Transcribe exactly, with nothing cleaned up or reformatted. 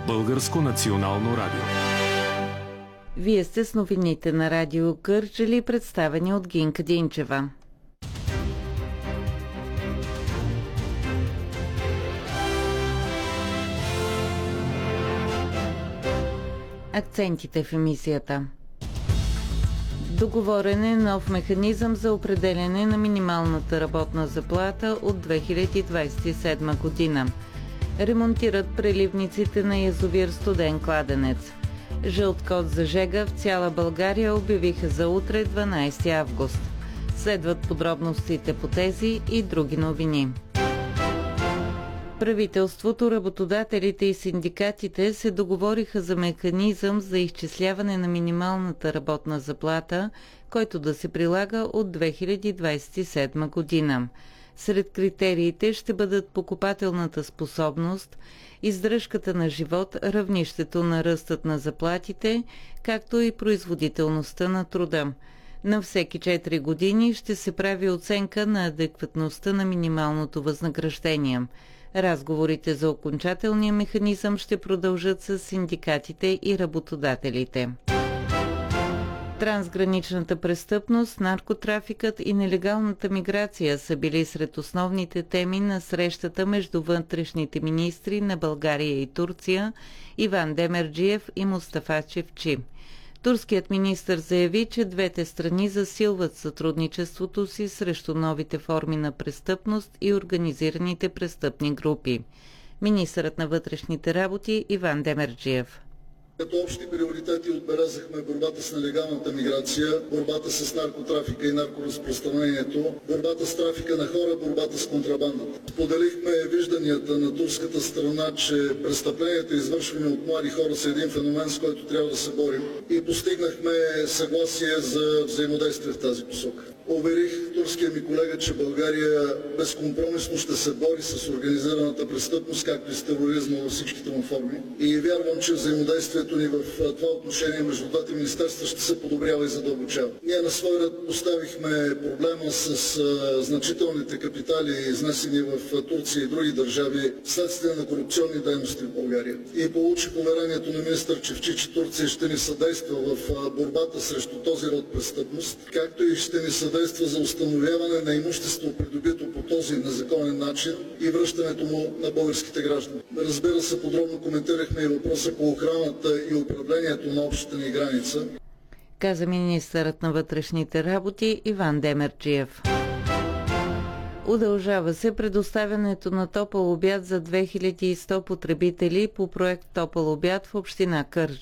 Българско национално радио. Вие сте с новините на Радио Кърджали, представени от Гинка Динчева. Акцентите в емисията. Договорен е нов механизъм за определяне на минималната работна заплата от две хиляди двадесет и седма година. Ремонтират преливниците на язовир Студен кладенец. Жълт код за жега в цяла България обявиха за утре, дванадесети август. Следват подробностите по тези и други новини. Правителството, работодателите и синдикатите се договориха за механизъм за изчисляване на минималната работна заплата, който да се прилага от две хиляди двадесет и седма година. Сред критериите ще бъдат покупателната способност, издръжката на живот, равнището на ръстът на заплатите, както и производителността на труда. На всеки четири години ще се прави оценка на адекватността на минималното възнаграждение. Разговорите за окончателния механизъм ще продължат с синдикатите и работодателите. Трансграничната престъпност, наркотрафикът и нелегалната миграция са били сред основните теми на срещата между вътрешните министри на България и Турция Иван Демерджиев и Мустафа Чевчи. Турският министър заяви, че двете страни засилват сътрудничеството си срещу новите форми на престъпност и организираните престъпни групи. Министърът на вътрешните работи Иван Демерджиев. Като общи приоритети отбелязахме борбата с нелегалната миграция, борбата с наркотрафика и наркоразпространението, борбата с трафика на хора, борбата с контрабандата. Поделихме вижданията на турската страна, че престъпленията, извършвани от млади хора, са един феномен, с който трябва да се борим, и постигнахме съгласие за взаимодействие в тази посока. Уверих турския ми колега, че България безкомпромисно ще се бори с организираната престъпност, както и с тероризма във всичките му форми. И вярвам, че взаимодействието ни в това отношение между двете министерства ще се подобрява и задълбочава. Ние на свой ред поставихме проблема с а, значителните капитали, изнесени в Турция и други държави, вследствие на корупционни дейности в България. И получих уверението на министър Чевчи, че Турция ще ни съдейства в а, борбата срещу този род престъпност, както и ще ни съдейства действа за установяване на имущество, придобито по този незаконен начин, и връщането му на българските граждани. Разбира се, подробно коментирахме и въпроса по охраната и управлението на общата ни граница, каза министърът на вътрешните работи Иван Демерджиев. Удължава се предоставянето на топъл обяд за две хиляди и сто потребители по проект Топъл обяд в община Кърджали.